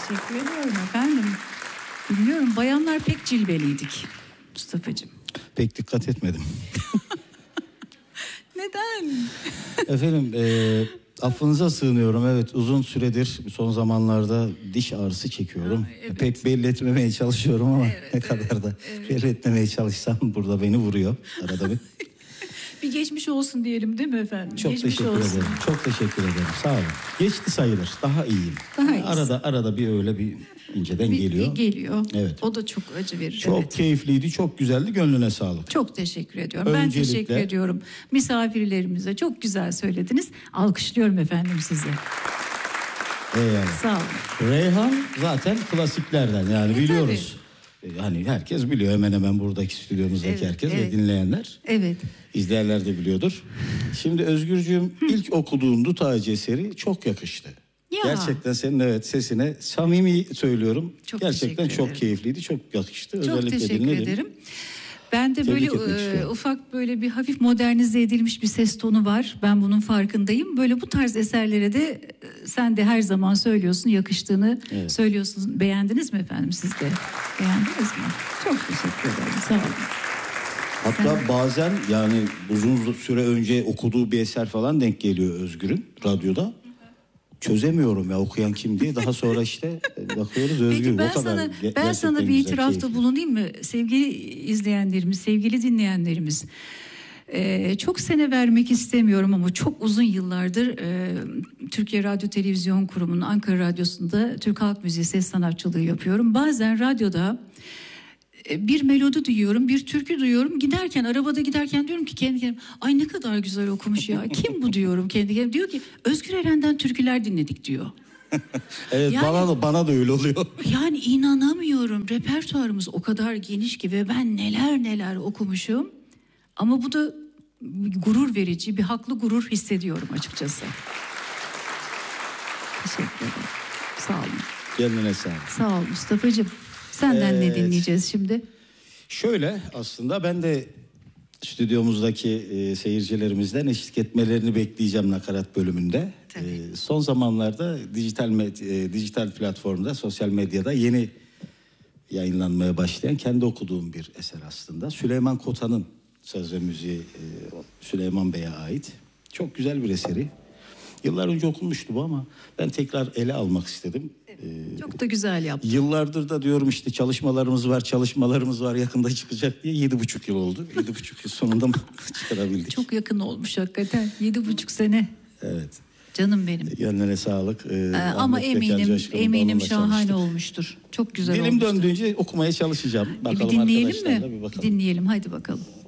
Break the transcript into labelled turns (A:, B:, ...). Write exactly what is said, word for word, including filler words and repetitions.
A: Teşekkür ediyorum efendim. Biliyorum, bayanlar pek cilveliydik Mustafa'cığım.
B: Pek dikkat etmedim.
A: Neden?
B: Efendim e, affınıza sığınıyorum. Evet, uzun süredir son zamanlarda diş ağrısı çekiyorum.
A: Ha, evet.
B: Pek belli etmemeye çalışıyorum ama
A: Evet,
B: ne
A: evet,
B: kadar da
A: evet.
B: belli etmemeye çalışsam burada beni vuruyor arada bir.
A: Bir geçmiş olsun diyelim değil mi efendim?
B: Çok
A: geçmiş
B: teşekkür
A: olsun.
B: ederim. Çok teşekkür ederim. Sağ olun. Geçti sayılır. Daha iyiyim.
A: Daha iyisin.
B: Arada arada bir öyle bir inceden
A: Bir-
B: geliyor.
A: bir geliyor.
B: Evet.
A: O da çok acı verir.
B: Çok
A: evet.
B: keyifliydi, çok güzeldi. Gönlüne sağlık.
A: Çok teşekkür ediyorum. Ben
B: Öncelikle-
A: teşekkür ediyorum. Misafirlerimize çok güzel söylediniz. Alkışlıyorum efendim sizi.
B: Eyvallah.
A: Sağ olun.
B: Reyhan zaten klasiklerden yani
A: E,
B: biliyoruz. E, Hani herkes biliyor, hemen hemen buradaki stüdyomuzdaki
A: Evet,
B: herkes
A: evet.
B: ve dinleyenler.
A: Evet.
B: İzleyenler de biliyordur. Şimdi Özgürcüğüm ilk okuduğun Dut Ağacı eseri çok yakıştı.
A: Ya.
B: Gerçekten senin evet sesine samimi söylüyorum.
A: Çok
B: Gerçekten
A: teşekkür
B: çok
A: ederim.
B: keyifliydi, çok yakıştı.
A: Çok
B: Özellikle
A: teşekkür
B: dinledim.
A: ederim. Ben de
B: Tebrik
A: böyle
B: etmek
A: e,
B: istiyorum.
A: ufak böyle bir hafif modernize edilmiş bir ses tonu var. Ben bunun farkındayım. Böyle bu tarz eserlere de e, sen de her zaman söylüyorsun, yakıştığını
B: Evet.
A: söylüyorsun. Beğendiniz mi efendim siz de? Beğendiniz mi? Çok teşekkür ederim. Sağ olun.
B: Hatta bazen yani uzun süre önce okuduğu bir eser falan denk geliyor Özgür'ün radyoda. Çözemiyorum ya okuyan kim diye. Daha sonra işte bakıyoruz Özgür
A: Peki ben
B: o kadar.
A: sana
B: ge-
A: ben
B: gerçekten
A: sana bir
B: güzel,
A: itirafta
B: keyifli.
A: bulunayım mı? Sevgili izleyenlerimiz, sevgili dinleyenlerimiz. Ee, çok sene vermek istemiyorum ama çok uzun yıllardır e, Türkiye Radyo Televizyon Kurumu'nun Ankara Radyosu'nda Türk Halk Müziği ses sanatçılığı yapıyorum. Bazen radyoda e, bir melodi duyuyorum, bir türkü duyuyorum. Giderken, arabada giderken diyorum ki kendi kendime, ay ne kadar güzel okumuş ya. Kim bu diyorum kendi kendime. Diyor ki Özgür Eren'den türküler dinledik diyor.
B: Evet
A: Yani-
B: bana da bana da öyle oluyor.
A: Yani inanamıyorum. Repertuarımız o kadar geniş ki ve ben neler neler okumuşum. Ama bu da gurur verici, bir haklı gurur hissediyorum açıkçası. Teşekkür ederim. Sağ olun.
B: Kendine sağlık.
A: Sağ ol Mustafa'cığım. Senden ne
B: Evet.
A: dinleyeceğiz şimdi?
B: Şöyle aslında ben de stüdyomuzdaki e, seyircilerimizden eşlik etmelerini bekleyeceğim nakarat bölümünde.
A: Tabii.
B: E, son zamanlarda dijital med- e, dijital platformda, sosyal medyada yeni yayınlanmaya başlayan kendi okuduğum bir eser aslında. Süleyman Kotan'ın söz ve müziği e, Süleyman Bey'e ait. Çok güzel bir eseri. Yıllar önce okunmuştu bu ama ben tekrar ele almak istedim. E,
A: Çok da güzel yaptın.
B: Yıllardır da diyorum işte çalışmalarımız var, çalışmalarımız var yakında çıkacak diye yedi buçuk yıl oldu. Yedi buçuk yıl sonunda mı çıkarabildik?
A: Çok yakın olmuş hakikaten. Yedi buçuk sene.
B: Evet.
A: Canım benim.
B: Gönlüne sağlık. Ee,
A: Ee, ama
B: Ahmet Bekar
A: eminim
B: Coşkun'un
A: eminim
B: balonla
A: şahane
B: çalıştık.
A: olmuştur. Çok güzel
B: Dilim
A: olmuştur.
B: döndüğünce okumaya çalışacağım.
A: E,
B: Bakalım
A: bir dinleyelim
B: arkadaşlarla
A: mi?
B: bir bakalım.
A: Dinleyelim hadi bakalım.